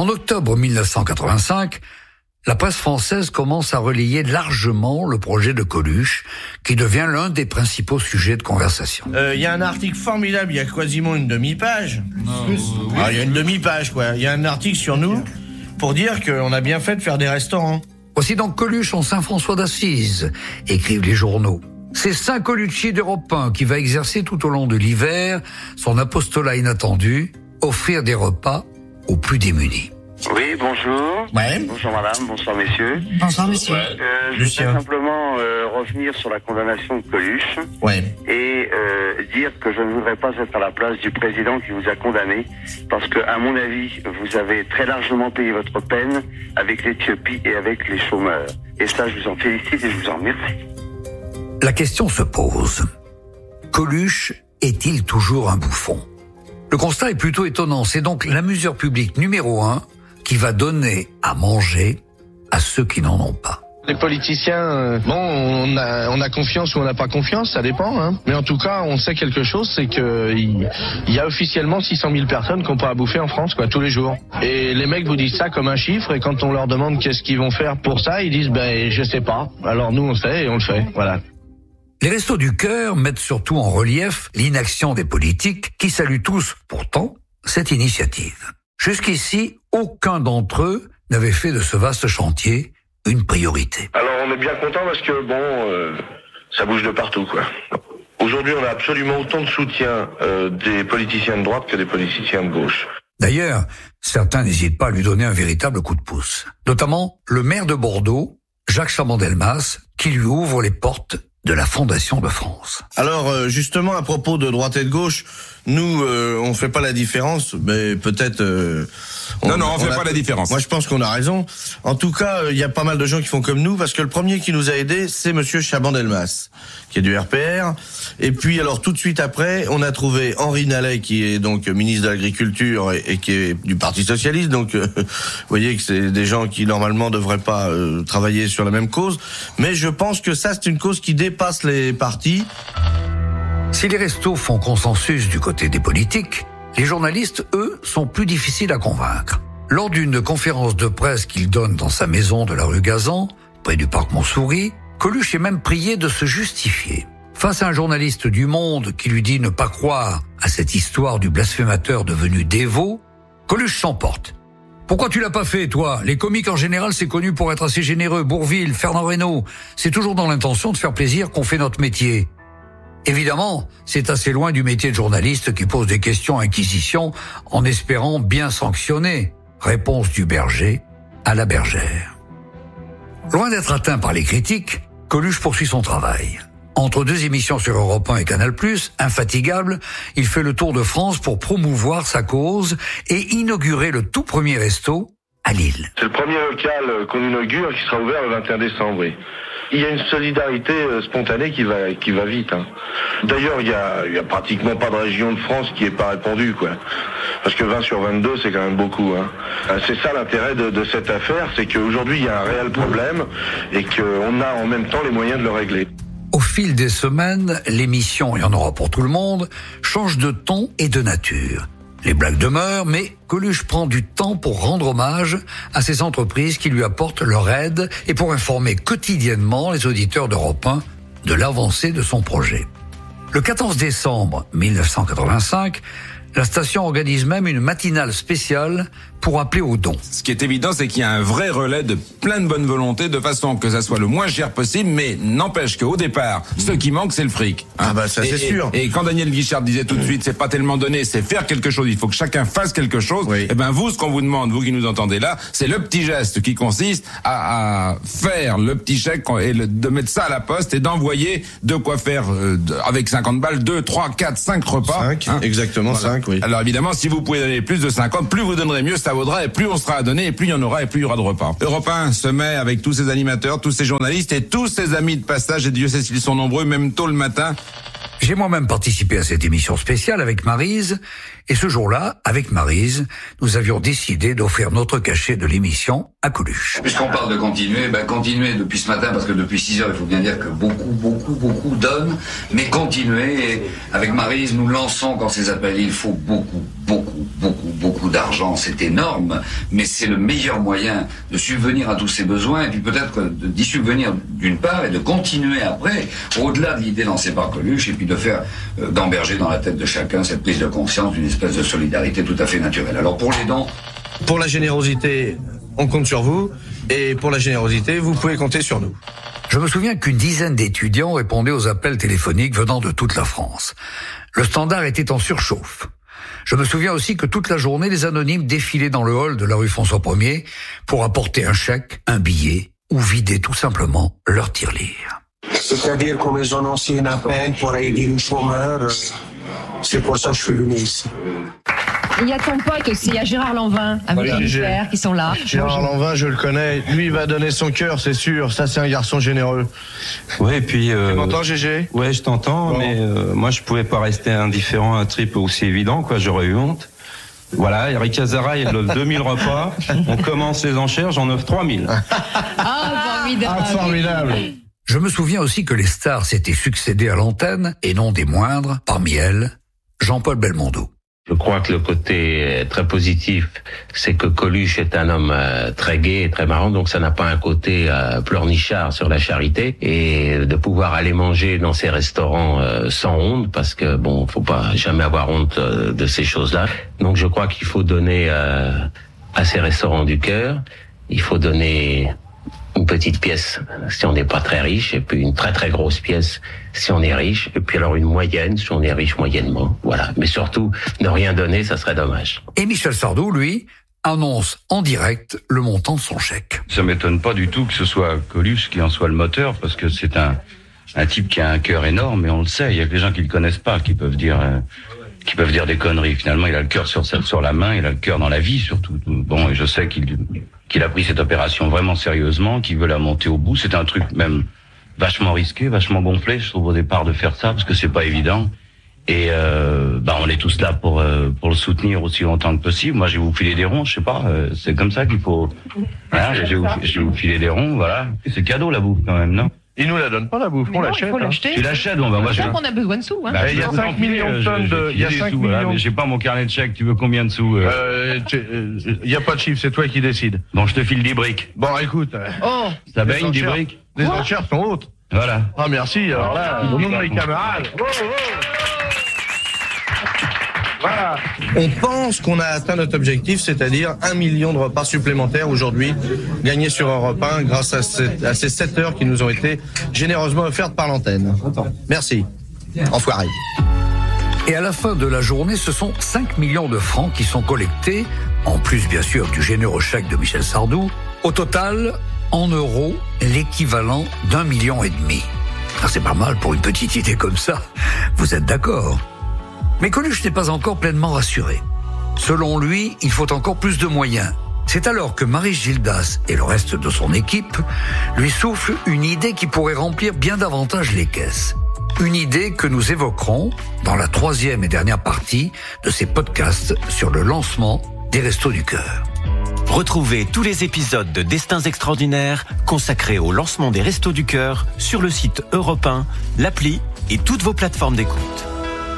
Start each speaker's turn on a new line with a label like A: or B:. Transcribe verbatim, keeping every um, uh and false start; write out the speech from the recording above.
A: En octobre mille neuf cent quatre-vingt-cinq, la presse française commence à relayer largement le projet de Coluche, qui devient l'un des principaux sujets de conversation.
B: Il euh, y a un article formidable, il y a quasiment une demi-page. Il ah, y a une demi-page, quoi. Il y a un article sur nous pour dire qu'on a bien fait de faire des restaurants.
A: Voici donc Coluche en Saint-François d'Assise, écrivent les journaux. C'est Saint Colucci d'Europe un qui va exercer tout au long de l'hiver son apostolat inattendu, offrir des repas aux plus démunis.
C: Oui, bonjour.
B: Ouais.
C: Bonjour madame, bonsoir messieurs.
D: Bonsoir monsieur.
C: Euh, je voudrais simplement euh, revenir sur la condamnation de Coluche.
B: Ouais.
C: Et euh, dire que je ne voudrais pas être à la place du président qui vous a condamné, parce que, à mon avis, vous avez très largement payé votre peine avec l'Éthiopie et avec les chômeurs. Et ça, je vous en félicite et je vous en remercie.
A: La question se pose. Coluche est-il toujours un bouffon ? Le constat est plutôt étonnant. C'est donc la mesure publique numéro un qui va donner à manger à ceux qui n'en ont pas.
E: Les politiciens, euh, bon, on a, on a confiance ou on n'a pas confiance, ça dépend. Hein. Mais en tout cas, on sait quelque chose, c'est que il, il y a officiellement six cent mille personnes qui n'ont pas à bouffer en France, quoi, tous les jours. Et les mecs vous disent ça comme un chiffre, et quand on leur demande qu'est-ce qu'ils vont faire pour ça, ils disent ben je sais pas. Alors nous on le fait et on le fait, voilà.
A: Les Restos du Cœur mettent surtout en relief l'inaction des politiques qui saluent tous, pourtant, cette initiative. Jusqu'ici, aucun d'entre eux n'avait fait de ce vaste chantier une priorité.
F: Alors on est bien content parce que bon, euh, ça bouge de partout, quoi. Aujourd'hui, on a absolument autant de soutien euh, des politiciens de droite que des politiciens de gauche.
A: D'ailleurs, certains n'hésitent pas à lui donner un véritable coup de pouce. Notamment le maire de Bordeaux, Jacques Chaban-Delmas, qui lui ouvre les portes de la Fondation de France.
B: Alors euh, justement, à propos de droite et de gauche, nous euh, on fait pas la différence, mais peut-être euh,
G: on, non non on, on fait
B: a,
G: pas la différence.
B: Moi je pense qu'on a raison. En tout cas, il euh, y a pas mal de gens qui font comme nous, parce que le premier qui nous a aidés, c'est monsieur Chaban-Delmas, qui est du R P R. Et puis alors tout de suite après, on a trouvé Henri Nallet, qui est donc ministre de l'Agriculture et, et qui est du Parti Socialiste. Donc euh, vous voyez que c'est des gens qui normalement devraient pas euh, travailler sur la même cause. Mais je pense que ça c'est une cause qui dépasse les partis.
A: Si les restos font consensus du côté des politiques, les journalistes, eux, sont plus difficiles à convaincre. Lors d'une conférence de presse qu'il donne dans sa maison de la rue Gazan, près du parc Montsouris, Coluche est même prié de se justifier. Face à un journaliste du Monde qui lui dit ne pas croire à cette histoire du blasphémateur devenu dévot, Coluche s'emporte. Pourquoi tu l'as pas fait, toi ? Les comiques en général, c'est connu pour être assez généreux. Bourvil, Fernand Reynaud, c'est toujours dans l'intention de faire plaisir qu'on fait notre métier. Évidemment, c'est assez loin du métier de journaliste qui pose des questions à inquisition en espérant bien sanctionner. Réponse du berger à la bergère. Loin d'être atteint par les critiques, Coluche poursuit son travail. Entre deux émissions sur Europe un et Canal plus, infatigable, il fait le tour de France pour promouvoir sa cause et inaugurer le tout premier resto à Lille.
F: C'est le premier local qu'on inaugure qui sera ouvert le vingt et un décembre. Oui. Il y a une solidarité spontanée qui va qui va vite. Hein. D'ailleurs, il y a, il y a pratiquement pas de région de France qui est pas répandue, quoi. Parce que vingt sur vingt-deux, c'est quand même beaucoup. Hein. C'est ça l'intérêt de, de cette affaire, c'est qu'aujourd'hui, il y a un réel problème et qu'on a en même temps les moyens de le régler.
A: Au fil des semaines, l'émission, il y en aura pour tout le monde, change de ton et de nature. Les blagues demeurent, mais Coluche prend du temps pour rendre hommage à ces entreprises qui lui apportent leur aide et pour informer quotidiennement les auditeurs d'Europe un de l'avancée de son projet. Le quatorze décembre mille neuf cent quatre-vingt-cinq, la station organise même une matinale spéciale pour appeler aux dons.
G: Ce qui est évident, c'est qu'il y a un vrai relais de plein de bonne volonté, de façon que ça soit le moins cher possible, mais n'empêche qu'au départ, mmh. ce qui manque, c'est le fric.
B: Hein. Ah bah ça, c'est
G: et,
B: sûr.
G: Et, et quand Daniel Guichard disait tout de suite, c'est pas tellement donné, c'est faire quelque chose, il faut que chacun fasse quelque chose, oui. Et ben vous, ce qu'on vous demande, vous qui nous entendez là, c'est le petit geste qui consiste à, à faire le petit chèque et le, de mettre ça à la poste et d'envoyer de quoi faire euh, avec cinquante balles, deux, trois, quatre, cinq repas.
B: cinq, hein. Exactement, voilà. cinq, oui.
G: Alors évidemment, si vous pouvez donner plus de cinquante, plus vous donnerez mieux, ça vaudra, et plus on sera à donner, et plus il y en aura, et plus il y aura de repas. Europe un se met avec tous ses animateurs, tous ses journalistes, et tous ses amis de passage, et Dieu sait s'ils sont nombreux, même tôt le matin.
A: J'ai moi-même participé à cette émission spéciale avec Maryse, et ce jour-là, avec Maryse, nous avions décidé d'offrir notre cachet de l'émission à Coluche.
D: Puisqu'on parle de continuer, ben continuer depuis ce matin, parce que depuis six heures, il faut bien dire que beaucoup, beaucoup, beaucoup donnent, mais continuer, et avec Maryse, nous lançons quand ces appels, il faut beaucoup, beaucoup, beaucoup, beaucoup d'argent, c'est énorme, mais c'est le meilleur moyen de subvenir à tous ces besoins, et puis peut-être d'y subvenir d'une part, et de continuer après, au-delà de l'idée lancée par Coluche, et puis de faire, euh, d'emberger dans la tête de chacun cette prise de conscience d'une espèce de solidarité tout à fait naturelle. Alors pour les dons...
B: Pour la générosité, on compte sur vous, et pour la générosité, vous pouvez compter sur nous.
A: Je me souviens qu'une dizaine d'étudiants répondaient aux appels téléphoniques venant de toute la France. Le standard était en surchauffe. Je me souviens aussi que toute la journée, les anonymes défilaient dans le hall de la rue François premier pour apporter un chèque, un billet, ou vider tout simplement leur tirelire.
H: C'est-à-dire qu'on les a lancé un appel pour aider les chômeurs. C'est pour ça que je suis venu ici.
I: Il y a ton pote aussi, il y a Gérard Lanvin, avec
B: Oui,
I: les frères qui sont là.
B: Gérard Lanvin, je le connais. Lui, il va donner son cœur, c'est sûr. Ça, c'est un garçon généreux.
J: Ouais, et puis. Euh,
B: tu m'entends, Gégé ?
J: Ouais, je t'entends, bon. mais euh, moi, je pouvais pas rester indifférent à un trip aussi évident, quoi. J'aurais eu honte. Voilà, Eric Azara, il donne deux mille repas. On commence les enchères, j'en offre trois mille.
I: Ah, formidable.
B: Ah, formidable.
A: Je me souviens aussi que les stars s'étaient succédées à l'antenne, et non des moindres, parmi elles, Jean-Paul Belmondo.
K: Je crois que le côté très positif, c'est que Coluche est un homme euh, très gai et très marrant, donc ça n'a pas un côté euh, pleurnichard sur la charité, et de pouvoir aller manger dans ces restaurants euh, sans honte, parce que bon, faut pas jamais avoir honte euh, de ces choses-là. Donc je crois qu'il faut donner euh, à ces restaurants du cœur, il faut donner une petite pièce si on n'est pas très riche, et puis une très très grosse pièce si on est riche, et puis alors une moyenne si on est riche moyennement. Voilà. Mais surtout, ne rien donner, ça serait dommage.
A: Et Michel Sardou, lui, annonce en direct le montant de son chèque.
L: Ça m'étonne pas du tout que ce soit Coluche qui en soit le moteur, parce que c'est un, un type qui a un cœur énorme, et on le sait, il y a que les gens qui le connaissent pas, qui peuvent dire... Euh, qui peuvent dire des conneries. Finalement, il a le cœur sur, sur la main, il a le cœur dans la vie, surtout. Bon, et je sais qu'il qu'il a pris cette opération vraiment sérieusement, qu'il veut la monter au bout. C'est un truc même vachement risqué, vachement gonflé, je trouve, au départ, de faire ça, parce que c'est pas évident. Et euh, bah, on est tous là pour euh, pour le soutenir aussi longtemps que possible. Moi, je vais vous filer des ronds, je sais pas, euh, c'est comme ça qu'il faut... Hein, je, vais vous, je vais vous filer des ronds, voilà. C'est cadeau, la bouffe, quand même, non ?
B: Il nous la donne pas, la bouffe, on l'achète.
I: Il faut l'acheter.
L: Tu l'achètes, bon, bah, moi,
I: je
L: je...
I: crois qu'on a besoin de sous, hein.
L: Bah,
B: il y a cinq millions de tonnes de, il y a cinq
L: sous,
B: millions.
L: Voilà, mais j'ai pas mon carnet de chèques, tu veux combien de sous? Euh,
B: euh, il y a pas de chiffre, c'est toi qui décides.
L: Bon, je te file dix briques.
B: Bon, écoute.
I: Oh.
L: Ça baigne, dix briques?
B: Les enchères sont hautes.
L: Voilà.
B: Ah, merci, alors là, au nom de mes camarades. Oh, oh. Voilà. On pense qu'on a atteint notre objectif, c'est-à-dire un million de repas supplémentaires aujourd'hui gagnés sur Europe un grâce à, cette, à ces sept heures qui nous ont été généreusement offertes par l'antenne. Merci. Enfoiré.
A: Et à la fin de la journée, ce sont cinq millions de francs qui sont collectés, en plus bien sûr du généreux chèque de Michel Sardou. Au total, en euros, l'équivalent d'un million et demi. Ah, c'est pas mal pour une petite idée comme ça. Vous êtes d'accord ? Mais Coluche n'est pas encore pleinement rassuré. Selon lui, il faut encore plus de moyens. C'est alors que Maryse Gildas et le reste de son équipe lui soufflent une idée qui pourrait remplir bien davantage les caisses. Une idée que nous évoquerons dans la troisième et dernière partie de ces podcasts sur le lancement des Restos du Cœur.
M: Retrouvez tous les épisodes de Destins extraordinaires consacrés au lancement des Restos du Cœur sur le site Europe un, l'appli et toutes vos plateformes d'écoute.